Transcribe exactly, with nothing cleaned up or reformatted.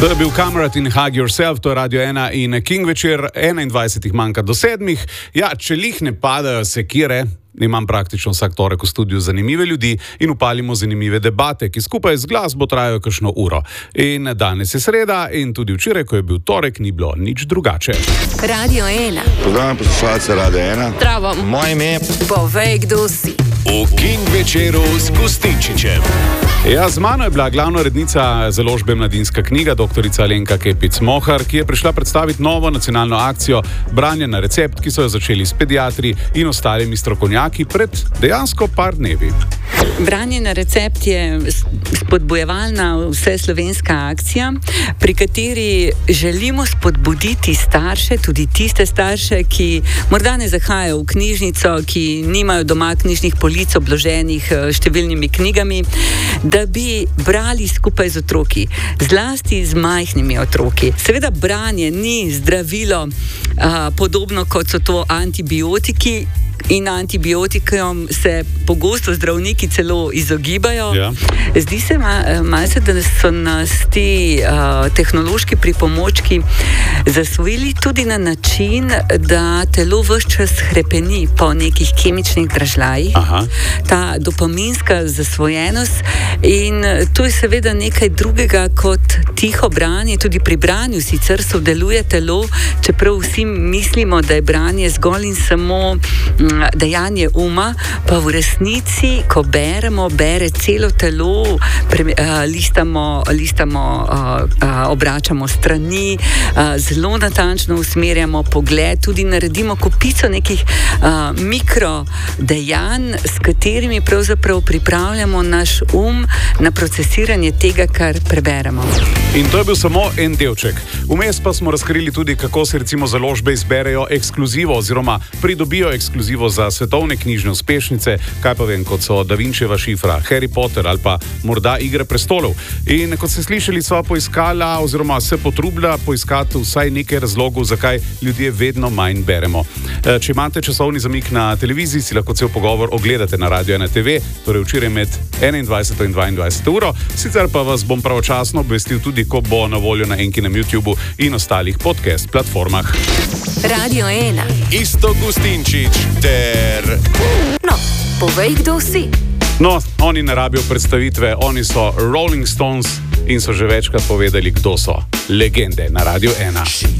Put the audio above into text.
To je bil Kamerat in Hug Yourself, to je Radio ena in King večer, enaindvajsetih manjka do sedmih. Ja, če lih ne padajo sekire, imam praktično vsak torek v studiu zanimive ljudi in upalimo zanimive debate, ki skupaj z glasbo trajajo kakšno uro. In danes je sreda in tudi včeraj, ko je bil torek, ni bilo nič drugače. Radio ena. Pozdravljam poslušalce Radio ena. Zdravo. Moje ime. Povej, kdo si. V King večeru s Gustinčičem. Ja, z mano je bila glavna urednica založbe Mladinska knjiga, doktorica Alenka Kepic-Mohar, ki je prišla predstaviti novo nacionalno akcijo Branje na recept, ki so jo začeli s pediatri in ostalimi strokovnjaki pred dejansko par dnevi. Branje na recept je spodbujevalna vseslovenska akcija, pri kateri želimo spodbuditi starše, tudi tiste starše, ki morda ne zahajajo v knjižnico, ki nimajo doma knjižnih polic obloženih številnimi knjigami, da bi brali skupaj z otroki, zlasti z majhnimi otroki. Seveda branje ni zdravilo, a, podobno kot so to antibiotiki, in antibiotikom se pogosto zdravniki celo izogibajo. Ja. Zdi se malce, da so nas ti uh, tehnološki pripomočki zasvojili tudi na način, da telo ves čas hrepeni po nekih kemičnih dražljajih. Aha. Ta dopaminska zasvojenost in to je seveda nekaj drugega kot tiho branje. Tudi pri branju sicer sodeluje telo, čeprav vsi mislimo, da je branje zgolj in samo dejanje uma, pa v resnici, ko beremo, bere celo telo, pre, uh, listamo, listamo uh, uh, obračamo strani, uh, zelo natančno usmerjamo pogled, tudi naredimo kopico nekih uh, mikro dejanj, s katerimi pravzaprav pripravljamo naš um na procesiranje tega, kar preberemo. In to je bil samo en delček. Vmes pa smo razkrili tudi, kako se recimo založbe izberejo ekskluzivo oziroma pridobijo ekskluzivo za svetovne knjižne uspešnice, kaj pa vem, kot so Da Vinčeva šifra, Harry Potter ali pa morda Igre prestolov. In kot ste slišali, sva poiskala oziroma se potrudila poiskati vsaj nekaj razlogov, zakaj ljudje vedno manj beremo. Če imate časovni zamik na televiziji, si lahko cel pogovor ogledate na Radio ena te ve, torej včeraj med enaindvajseto in dvaindvajseto uro. Sicer pa vas bom pravočasno obvestil tudi, ko bo na voljo na Enkinem YouTubu in ostalih podcast platformah. Radio ena. Isto Gustinčič ter... No, povej, kdo si. No, oni ne rabijo predstavitve, oni so Rolling Stones in so že večkrat povedali, kdo so. Legende na Radio ena.